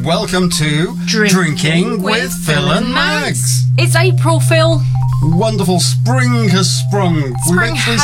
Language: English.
welcome to Drinking with Phil and Mags. It's April, Phil. Wonderful spring has sprung. We've actually